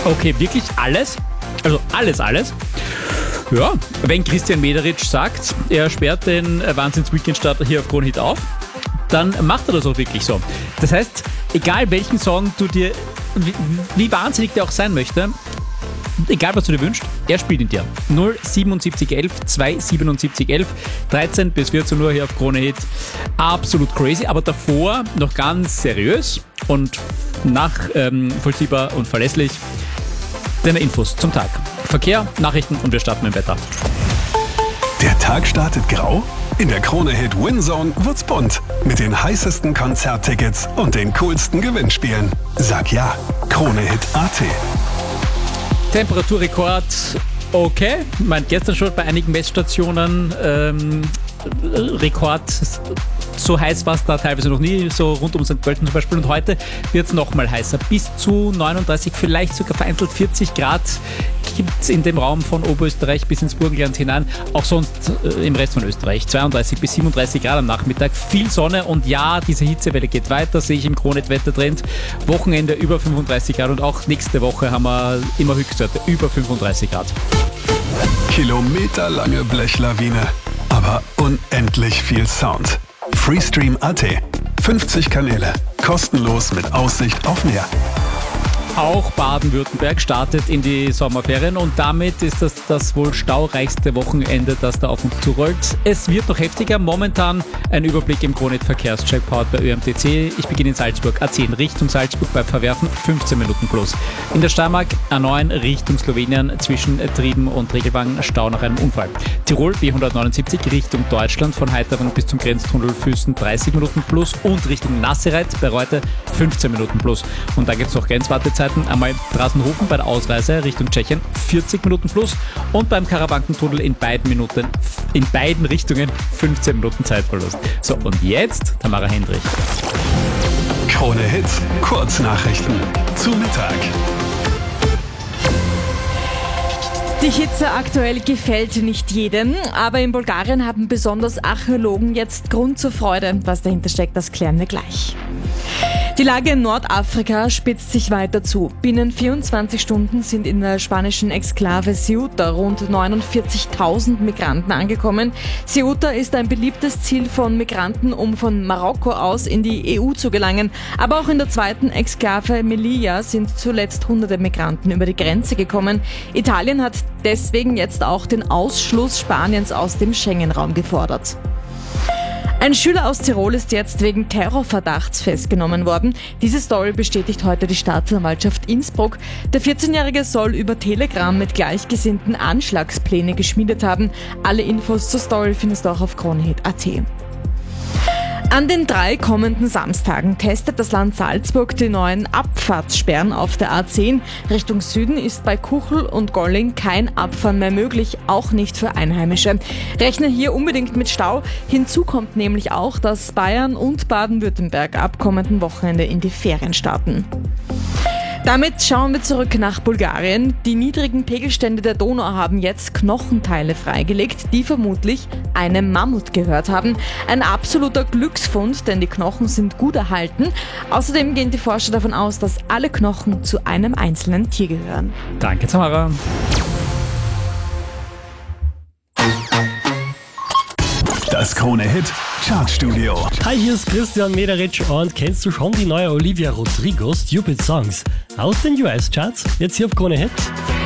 Okay, wirklich alles? Also alles? Ja, wenn Christian Mederitsch sagt, er sperrt den Wahnsinns-Weekend-Starter hier auf Krone Hit auf, dann macht er das auch wirklich so. Das heißt, egal welchen Song du dir, wie wahnsinnig der auch sein möchte, egal was du dir wünschst, er spielt ihn dir. 07711 27711, 13 bis 14 Uhr hier auf Krone Hit. Absolut crazy, aber davor noch ganz seriös und nachvollziehbar und verlässlich. Deine Infos zum Tag. Verkehr, Nachrichten und wir starten mit dem Wetter. Der Tag startet grau? In der Krone Hit Winzone wird's bunt. Mit den heißesten Konzerttickets und den coolsten Gewinnspielen. Sag ja, KroneHit.at. Temperaturrekord, okay. Ich meine, gestern schon bei einigen Messstationen Rekord. So heiß war es da teilweise noch nie, so rund um St. Pölten zum Beispiel. Und heute wird es nochmal heißer. Bis zu 39, vielleicht sogar vereinzelt 40 Grad gibt es in dem Raum von Oberösterreich bis ins Burgenland hinein. Auch sonst im Rest von Österreich. 32 bis 37 Grad am Nachmittag. Viel Sonne und ja, diese Hitzewelle geht weiter, sehe ich im Krone-Wettertrend. Wochenende über 35 Grad und auch nächste Woche haben wir immer Höchstwerte über 35 Grad. Kilometerlange Blechlawine, aber unendlich viel Sound. Freestream.at. 50 Kanäle. Kostenlos mit Aussicht auf Meer. Auch Baden-Württemberg startet in die Sommerferien und damit ist das wohl staureichste Wochenende, das da auf uns zurollt. Es wird noch heftiger. Momentan ein Überblick im Krone Hit Verkehrscheck powered bei ÖMTC. Ich beginne in Salzburg. A10 Richtung Salzburg bei Verwerfen 15 Minuten plus. In der Steiermark A9 Richtung Slowenien zwischen Trieben und Regelwang Stau nach einem Unfall. Tirol B179 Richtung Deutschland von Heiteren bis zum Grenztunnel Füssen 30 Minuten plus und Richtung Nassereit bei Reute 15 Minuten plus. Und da gibt es noch Grenzwartezeiten. Einmal Drassenhofen bei der Ausreise Richtung Tschechien 40 Minuten plus und beim Karawankentunnel in beiden Richtungen 15 Minuten Zeitverlust. So, und jetzt Tamara Hendrich. Krone Hit, Kurznachrichten zu Mittag. Die Hitze aktuell gefällt nicht jedem, aber in Bulgarien haben besonders Archäologen jetzt Grund zur Freude. Was dahinter steckt, das klären wir gleich. Die Lage in Nordafrika spitzt sich weiter zu. Binnen 24 Stunden sind in der spanischen Exklave Ceuta rund 49.000 Migranten angekommen. Ceuta ist ein beliebtes Ziel von Migranten, um von Marokko aus in die EU zu gelangen. Aber auch in der zweiten Exklave Melilla sind zuletzt hunderte Migranten über die Grenze gekommen. Italien hat deswegen jetzt auch den Ausschluss Spaniens aus dem Schengen-Raum gefordert. Ein Schüler aus Tirol ist jetzt wegen Terrorverdachts festgenommen worden. Diese Story bestätigt heute die Staatsanwaltschaft Innsbruck. Der 14-Jährige soll über Telegram mit Gleichgesinnten Anschlagspläne geschmiedet haben. Alle Infos zur Story findest du auch auf KroneHit.at. An den 3 kommenden Samstagen testet das Land Salzburg die neuen Abfahrtssperren auf der A10. Richtung Süden ist bei Kuchel und Golling kein Abfahren mehr möglich, auch nicht für Einheimische. Rechne hier unbedingt mit Stau. Hinzu kommt nämlich auch, dass Bayern und Baden-Württemberg ab kommenden Wochenende in die Ferien starten. Damit schauen wir zurück nach Bulgarien. Die niedrigen Pegelstände der Donau haben jetzt Knochenteile freigelegt, die vermutlich einem Mammut gehört haben. Ein absoluter Glücksfund, denn die Knochen sind gut erhalten. Außerdem gehen die Forscher davon aus, dass alle Knochen zu einem einzelnen Tier gehören. Danke, Tamara. Das Krone Hit Chartstudio. Hi, hier ist Christian Mederitsch und kennst du schon die neue Olivia Rodrigo Stupid Songs aus den US-Charts? Jetzt hier auf Krone Hit.